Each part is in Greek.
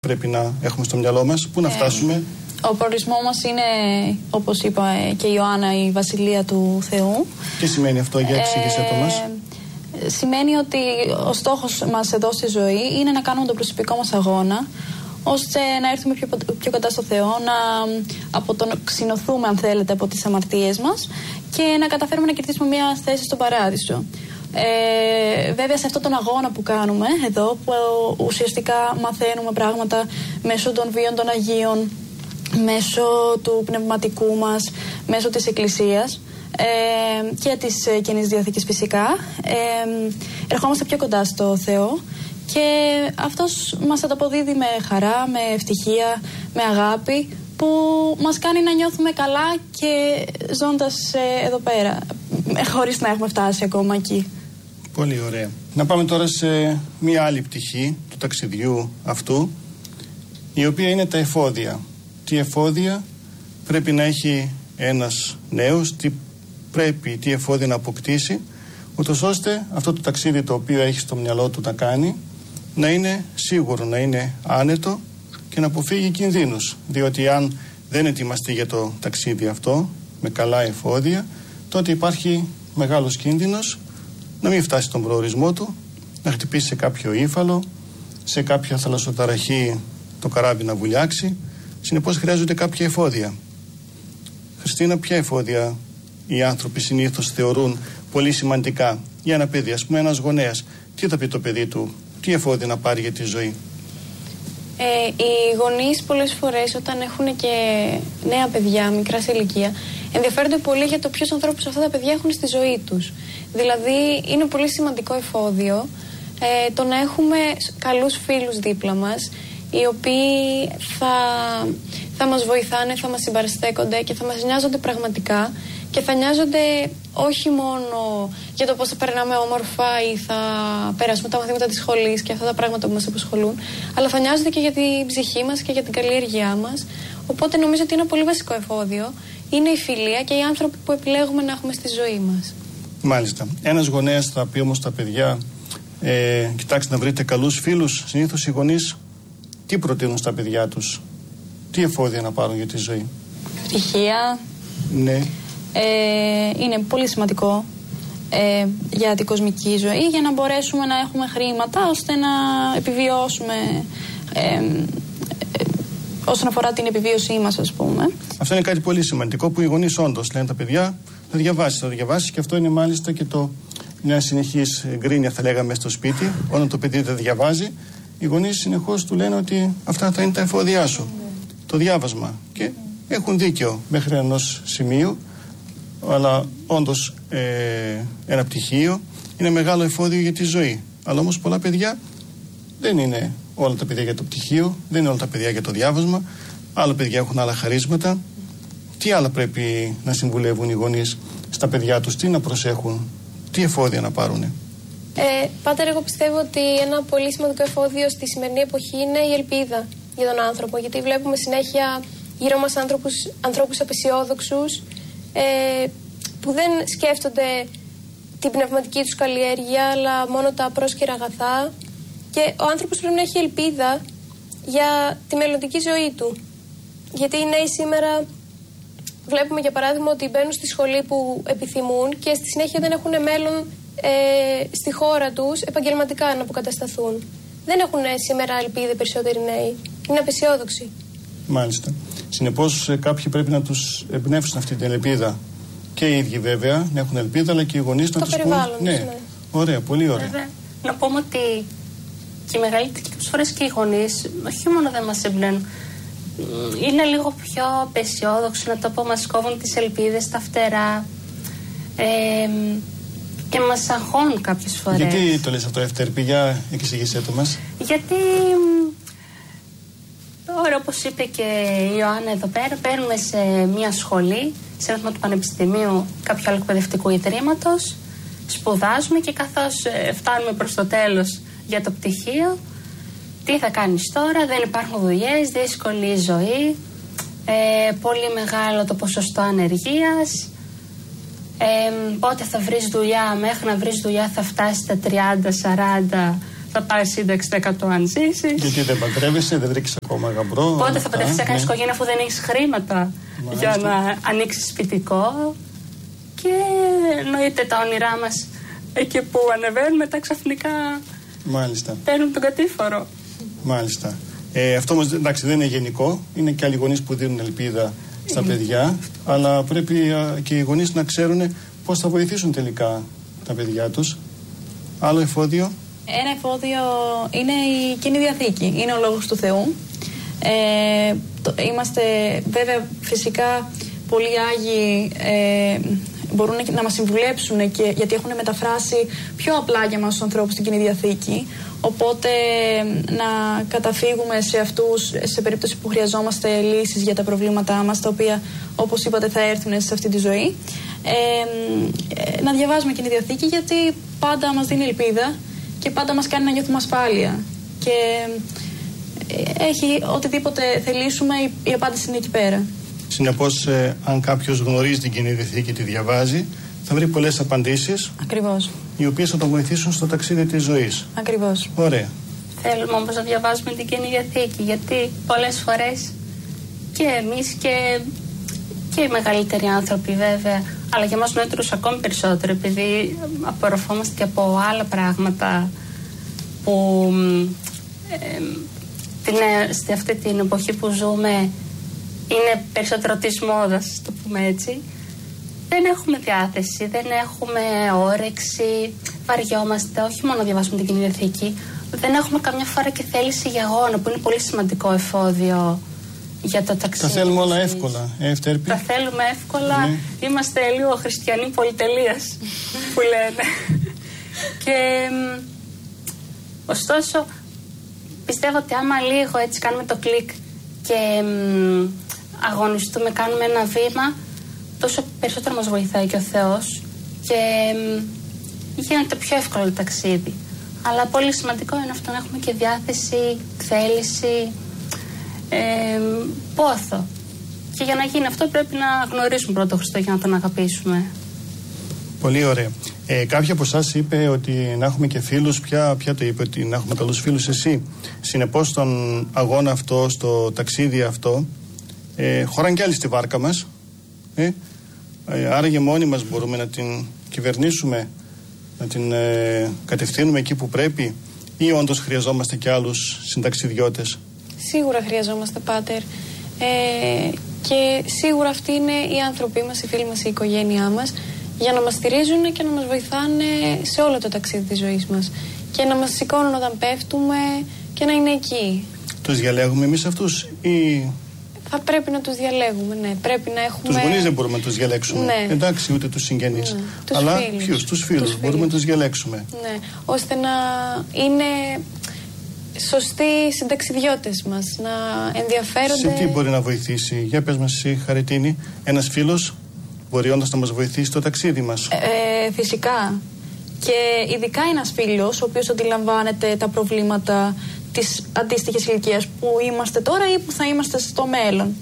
πρέπει να έχουμε στο μυαλό μας, πού να φτάσουμε? Ο προορισμός μας είναι, όπως είπα και η Ιωάννα, η Βασιλεία του Θεού. Τι σημαίνει αυτό, για εξήγησέ το μας. Σημαίνει ότι ο στόχος μας εδώ στη ζωή είναι να κάνουμε τον προσωπικό μας αγώνα, ώστε να έρθουμε πιο κοντά στο Θεό, να αποτοξινωθούμε, αν θέλετε, από τις αμαρτίες μας και να καταφέρουμε να κερδίσουμε μια θέση στον παράδεισο. Βέβαια, σε αυτόν τον αγώνα που κάνουμε εδώ, που ουσιαστικά μαθαίνουμε πράγματα μέσω των βίων των Αγίων, μέσω του πνευματικού μας, μέσω της Εκκλησίας και της Καινής Διαθήκης φυσικά, ερχόμαστε πιο κοντά στο Θεό και αυτός μας ανταποδίδει με χαρά, με ευτυχία, με αγάπη, που μας κάνει να νιώθουμε καλά και ζώντας εδώ πέρα, χωρίς να έχουμε φτάσει ακόμα εκεί. Πολύ ωραία. Να πάμε τώρα σε μία άλλη πτυχή του ταξιδιού αυτού, η οποία είναι τα εφόδια. Τι εφόδια πρέπει να έχει ένας νέος, τι εφόδια να αποκτήσει, ούτως ώστε αυτό το ταξίδι το οποίο έχει στο μυαλό του να κάνει να είναι σίγουρο, να είναι άνετο και να αποφύγει κινδύνους. Διότι αν δεν ετοιμαστεί για το ταξίδι αυτό με καλά εφόδια, τότε υπάρχει μεγάλος κίνδυνος να μην φτάσει στον προορισμό του, να χτυπήσει σε κάποιο ύφαλο, σε κάποια θαλασσοταραχή το καράβι να βουλιάξει. Συνεπώς χρειάζονται κάποια εφόδια. Χριστίνα, ποια εφόδια οι άνθρωποι συνήθως θεωρούν πολύ σημαντικά για ένα παιδί? Ας πούμε, ένας γονέας, τι θα πει το παιδί του, τι εφόδια να πάρει για τη ζωή? Οι γονείς πολλές φορές, όταν έχουν και νέα παιδιά, μικρά σε ηλικία, ενδιαφέρονται πολύ για το ποιους ανθρώπους αυτά τα παιδιά έχουν στη ζωή τους. Δηλαδή, είναι πολύ σημαντικό εφόδιο το να έχουμε καλούς φίλους δίπλα μας, οι οποίοι θα μας βοηθάνε, θα μας συμπαραστέκονται και θα μας νοιάζονται πραγματικά και θα νοιάζονται όχι μόνο για το πώς θα περνάμε όμορφα ή θα περάσουμε τα μαθήματα της σχολής και αυτά τα πράγματα που μας απασχολούν, αλλά θα νοιάζονται και για την ψυχή μας και για την καλλιέργειά μας. Οπότε νομίζω ότι ένα πολύ βασικό εφόδιο είναι η φιλία και οι άνθρωποι που επιλέγουμε να έχουμε στη ζωή μας. Μάλιστα. Ένας γονέας θα πει όμως στα παιδιά, κοιτάξτε να βρείτε καλούς φίλους. Συνήθως οι γονείς τι προτείνουν στα παιδιά τους, τι εφόδια να πάρουν για τη ζωή? Ευτυχία. Ναι. Είναι πολύ σημαντικό για την κοσμική ζωή, για να μπορέσουμε να έχουμε χρήματα ώστε να επιβιώσουμε όσον αφορά την επιβίωσή μας, ας πούμε. Αυτό είναι κάτι πολύ σημαντικό που οι γονείς όντως λένε τα παιδιά θα διαβάσεις και αυτό είναι μάλιστα και μια συνεχής γκρίνια, θα λέγαμε, στο σπίτι. Όταν το παιδί δεν διαβάζει, οι γονείς συνεχώς του λένε ότι αυτά θα είναι τα εφόδια σου, το διάβασμα, και έχουν δίκιο μέχρι ενός σημείου, αλλά όντως ένα πτυχίο είναι μεγάλο εφόδιο για τη ζωή. Αλλά όμως πολλά παιδιά δεν είναι όλα τα παιδιά για το πτυχίο, δεν είναι όλα τα παιδιά για το διάβασμα, άλλα παιδιά έχουν άλλα χαρίσματα. Τι άλλα πρέπει να συμβουλεύουν οι γονείς στα παιδιά τους, τι να προσέχουν, τι εφόδια να πάρουνε? Πάτερ, εγώ πιστεύω ότι ένα πολύ σημαντικό εφόδιο στη σημερινή εποχή είναι η ελπίδα για τον άνθρωπο. Γιατί βλέπουμε συνέχεια γύρω μας ανθρώπους απεσιόδοξους που δεν σκέφτονται την πνευματική τους καλλιέργεια, αλλά μόνο τα πρόσκαιρα αγαθά. Και ο άνθρωπος πρέπει να έχει ελπίδα για τη μελλοντική ζωή του. Γιατί οι νέοι σήμερα βλέπουμε για παράδειγμα ότι μπαίνουν στη σχολή που επιθυμούν και στη συνέχεια δεν έχουν μέλλον στη χώρα τους επαγγελματικά να αποκατασταθούν. Δεν έχουν σήμερα ελπίδα περισσότεροι νέοι. Είναι απεσιόδοξοι. Μάλιστα. Συνεπώς κάποιοι πρέπει να τους εμπνεύσουν αυτή την ελπίδα. Και οι ίδιοι βέβαια να έχουν ελπίδα, αλλά και οι γονείς να τους πούν. Ναι. Ωραία, πολύ ωραία. Βέβαια, να πούμε ότι και οι μεγαλύτερες φορές και οι γονείς όχι μόνο δεν μας εμπνέουν, είναι λίγο πιο απεσιόδοξοι, να το πω, μας κόβουν τις ελπίδες στα φτερά και μας αγχώνουν κάποιες φορές. Γιατί το λες αυτό, Ευτέρπη, για εξηγήσέ το μας? Γιατί τώρα, όπως είπε και η Ιωάννα εδώ πέρα, παίρνουμε σε μια σχολή, σε ένα τμήμα του Πανεπιστημίου, κάποιο άλλο εκπαιδευτικού ιδρύματος, σπουδάζουμε και καθώς φτάνουμε προς το τέλος για το πτυχίο, τι θα κάνεις τώρα, δεν υπάρχουν δουλειές, δύσκολη ζωή, πολύ μεγάλο το ποσοστό ανεργίας, πότε θα βρεις δουλειά, μέχρι να βρεις δουλειά θα φτάσει στα 30, 40, θα πάρει σύνταξη 100 αν ζήσεις. Γιατί δεν παντρεύεσαι, δεν βρήκες ακόμα γαμπρό. Πότε θα παντρευτείς, θα κάνεις οικογένεια αφού δεν έχεις χρήματα για να ανοίξεις σπιτικό. Και εννοείται τα όνειρά μας εκεί που ανεβαίνουν, μετά ξαφνικά παίρνουν τον κατήφορο. Μάλιστα. Αυτό όμως εντάξει, δεν είναι γενικό. Είναι και άλλοι γονείς που δίνουν ελπίδα στα παιδιά. Αλλά πρέπει και οι γονείς να ξέρουν πώς θα βοηθήσουν τελικά τα παιδιά τους. Άλλο εφόδιο. Ένα εφόδιο είναι η Καινή Διαθήκη. Είναι ο Λόγος του Θεού. Είμαστε βέβαια φυσικά πολλοί Άγιοι μπορούν να μας συμβουλέψουν γιατί έχουν μεταφράσει πιο απλά για μας τους ανθρώπους την Καινή Διαθήκη. Οπότε να καταφύγουμε σε αυτούς σε περίπτωση που χρειαζόμαστε λύσεις για τα προβλήματά μας, τα οποία όπως είπατε θα έρθουν σε αυτή τη ζωή. Να διαβάζουμε Καινή Διαθήκη γιατί πάντα μας δίνει ελπίδα και πάντα μας κάνει να νιώθουμε ασφάλεια. Και έχει οτιδήποτε θελήσουμε, η απάντηση είναι εκεί πέρα. Συνεπώς, αν κάποιος γνωρίζει την Καινή Διαθήκη και τη διαβάζει, θα βρει πολλές απαντήσεις. Ακριβώς. Οι οποίες θα τον βοηθήσουν στο ταξίδι της ζωής. Ακριβώς. Ωραία. Θέλουμε όμως να διαβάζουμε την Καινή Διαθήκη, γιατί πολλές φορές και εμείς και οι μεγαλύτεροι άνθρωποι βέβαια, αλλά για εμάς νεότερους ακόμη περισσότερο, επειδή απορροφόμαστε και από άλλα πράγματα που σε αυτή την εποχή που ζούμε είναι περισσότερο της μόδας, το πούμε έτσι. Δεν έχουμε διάθεση, δεν έχουμε όρεξη, βαριόμαστε, όχι μόνο να διαβάσουμε την Καινή Διαθήκη, δεν έχουμε καμιά φορά και θέληση για αγώνα, που είναι πολύ σημαντικό εφόδιο για το ταξίδι. Τα θέλουμε όλα εύκολα, ευτέρπη. Τα θέλουμε εύκολα, είμαστε λίγο χριστιανοί πολυτελείας, που λένε. Και ωστόσο, πιστεύω ότι άμα λίγο έτσι κάνουμε το κλικ και αγωνιστούμε, κάνουμε ένα βήμα, τόσο περισσότερο μας βοηθάει και ο Θεός και γίνεται πιο εύκολο το ταξίδι. Αλλά πολύ σημαντικό είναι αυτό, να έχουμε και διάθεση, θέληση, πόθο. Και για να γίνει αυτό πρέπει να γνωρίσουμε πρώτο Χριστό για να τον αγαπήσουμε. Πολύ ωραία. Κάποια από εσάς είπε ότι να έχουμε και φίλους. Ποια το είπε, ότι να έχουμε καλούς φίλους? Εσύ. Συνεπώς στον αγώνα αυτό, στο ταξίδι αυτό, χωράνε κι άλλοι στη βάρκα μας. Άρα και μόνοι μας μπορούμε να την κυβερνήσουμε, να την κατευθύνουμε εκεί που πρέπει, ή όντως χρειαζόμαστε και άλλους συνταξιδιώτες? Σίγουρα χρειαζόμαστε, Πάτερ. Και σίγουρα αυτοί είναι οι άνθρωποι μας, οι φίλοι μας, η οικογένειά μας, για να μας στηρίζουν και να μας βοηθάνε σε όλο το ταξίδι της ζωής μας. Και να μας σηκώνουν όταν πέφτουμε και να είναι εκεί. Τους διαλέγουμε εμείς αυτούς ή... Θα πρέπει να τους διαλέγουμε, ναι. Πρέπει να έχουμε... Τους γονείς δεν μπορούμε να τους διαλέξουμε. Ναι. Εντάξει, ούτε τους συγγενείς. Ναι. Αλλά φίλους. ποιους? Τους φίλους. Μπορούμε να τους διαλέξουμε. Ναι. Ώστε να είναι σωστοί συνταξιδιώτες μας, να ενδιαφέρονται... Σε τι μπορεί να βοηθήσει? Για πες μας εσύ, Χαριτίνη. Ένας φίλος μπορεί όντως να μας βοηθήσει στο ταξίδι μας? Φυσικά. Και ειδικά ένας φίλος ο οποίος αντιλαμβάνεται τα προβλήματα της αντίστοιχης ηλικίας που είμαστε τώρα ή που θα είμαστε στο μέλλον.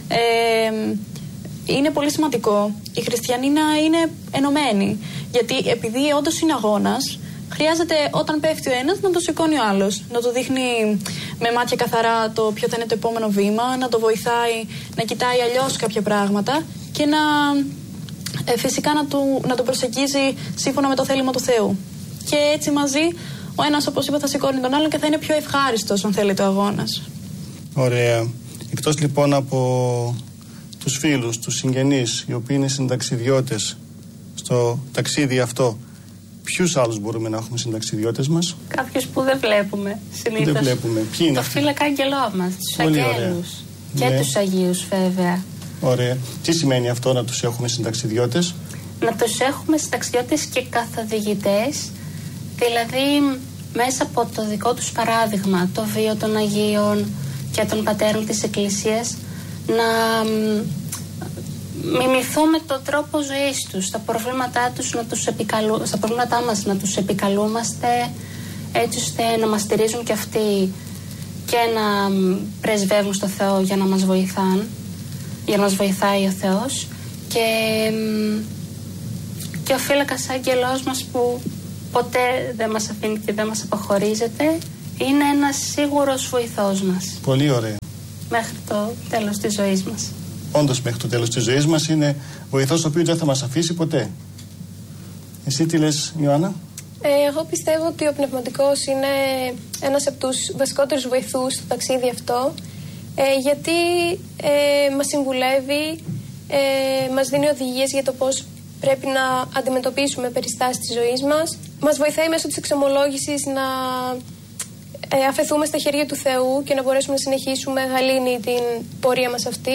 Είναι πολύ σημαντικό οι χριστιανοί να είναι ενωμένοι. Γιατί επειδή όντως είναι αγώνας, χρειάζεται όταν πέφτει ο ένας να το σηκώνει ο άλλος. Να του δείχνει με μάτια καθαρά το ποιο θα είναι το επόμενο βήμα, να το βοηθάει να κοιτάει αλλιώς κάποια πράγματα και φυσικά να του προσεγγίζει σύμφωνα με το θέλημα του Θεού. Και έτσι μαζί ο ένας, όπως είπα, θα σηκώνει τον άλλον και θα είναι πιο ευχάριστος, αν θέλει, το αγώνας. Ωραία. Εκτός λοιπόν από τους φίλους, τους συγγενείς, οι οποίοι είναι συνταξιδιώτες στο ταξίδι αυτό, ποιους άλλους μπορούμε να έχουμε συνταξιδιώτες μας? Κάποιους που δεν βλέπουμε συνήθως. Δεν βλέπουμε. Ποιοι είναι το αυτοί? φύλακα άγγελό μας, τους αγγέλους. Και ναι. τους Αγίους βέβαια. Ωραία. Τι σημαίνει αυτό να τους έχουμε συνταξιδιώτες? Να τους έχουμε συνταξιδιώτες και καθοδηγητές, δηλαδή μέσα από το δικό τους παράδειγμα, το βίο των Αγίων και των πατέρων της Εκκλησίας, να μιμηθούμε τον τρόπο ζωής τους, τα προβλήματά τους στα προβλήματά μας να τους επικαλούμαστε, έτσι ώστε να μας στηρίζουν και αυτοί και να πρεσβεύουν στο Θεό για να μας βοηθάει ο Θεός, και ο φύλακας άγγελός μας που ποτέ δεν μας αφήνει και δεν μας αποχωρίζεται. Είναι ένας σίγουρος βοηθός μας. Πολύ ωραία. Μέχρι το τέλος της ζωής μας. Όντως μέχρι το τέλος της ζωής μας είναι βοηθός ο οποίος δεν θα μας αφήσει ποτέ. Εσύ τι λες, Ιωάννα? Εγώ πιστεύω ότι ο πνευματικός είναι ένας από τους βασικότερους βοηθούς στο ταξίδι αυτό, γιατί μας συμβουλεύει, μας δίνει οδηγίες για το πώς πρέπει να αντιμετωπίσουμε περιστάσεις της ζωής μας. Μας βοηθάει μέσω της εξομολόγησης να αφαιθούμε στα χέρια του Θεού και να μπορέσουμε να συνεχίσουμε γαλήνη την πορεία μας αυτή.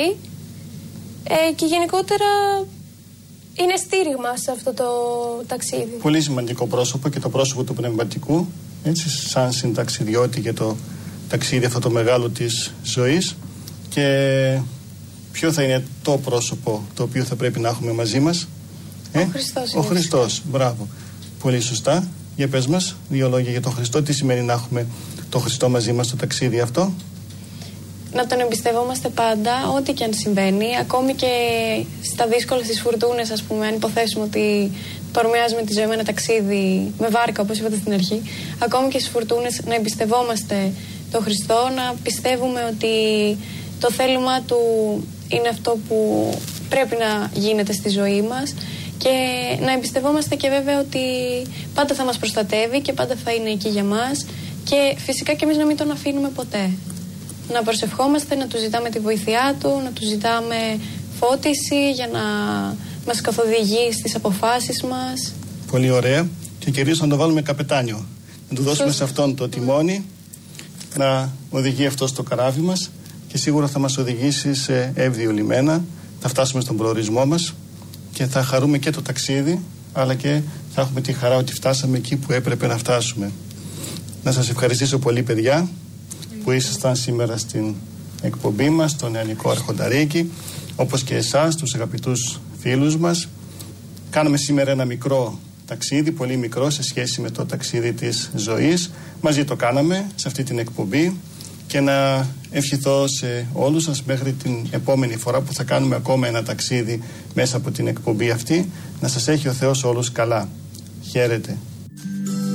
Και γενικότερα είναι στήριγμα σε αυτό το ταξίδι. Πολύ σημαντικό πρόσωπο και το πρόσωπο του πνευματικού, έτσι, σαν συνταξιδιώτη για το ταξίδι αυτό το μεγάλο της ζωής. Και ποιο θα είναι το πρόσωπο το οποίο θα πρέπει να έχουμε μαζί μας? Ο Χριστός. Ο Χριστός, μπράβο. Πολύ σωστά. Για πες μας δύο λόγια για τον Χριστό. Τι σημαίνει να έχουμε τον Χριστό μαζί μας στο ταξίδι αυτό? Να τον εμπιστευόμαστε πάντα, ό,τι και αν συμβαίνει, ακόμη και στα δύσκολα, στις φουρτούνες, ας πούμε, αν υποθέσουμε ότι παρομοιάζουμε τη ζωή με ένα ταξίδι με βάρκα, όπως είπατε στην αρχή, ακόμη και στις φουρτούνες να εμπιστευόμαστε τον Χριστό, να πιστεύουμε ότι το θέλημά του είναι αυτό που πρέπει να γίνεται στη ζωή μας και να εμπιστευόμαστε και βέβαια ότι πάντα θα μας προστατεύει και πάντα θα είναι εκεί για μας και φυσικά και εμείς να μην τον αφήνουμε ποτέ. Να προσευχόμαστε, να του ζητάμε τη βοήθειά του, να του ζητάμε φώτιση για να μας καθοδηγεί στις αποφάσεις μας. Πολύ ωραία. Και κυρίως να το βάλουμε καπετάνιο. Να του δώσουμε σε αυτόν το τιμόνι, να οδηγεί αυτό στο καράβι μας και σίγουρα θα μας οδηγήσει σε εύδιο λιμένα. Θα φτάσουμε στον προορισμό μας και θα χαρούμε και το ταξίδι, αλλά και θα έχουμε τη χαρά ότι φτάσαμε εκεί που έπρεπε να φτάσουμε. Να σας ευχαριστήσω πολύ, παιδιά, που ήσασταν σήμερα στην εκπομπή μας, στο Νεανικό Αρχονταρίκι, όπως και εσάς, τους αγαπητούς φίλους μας. Κάναμε σήμερα ένα μικρό ταξίδι, πολύ μικρό σε σχέση με το ταξίδι της ζωής. Μαζί το κάναμε σε αυτή την εκπομπή και να ευχηθώ σε όλους σας μέχρι την επόμενη φορά που θα κάνουμε ακόμα ένα ταξίδι μέσα από την εκπομπή αυτή, να σας έχει ο Θεός όλους καλά. Χαίρετε.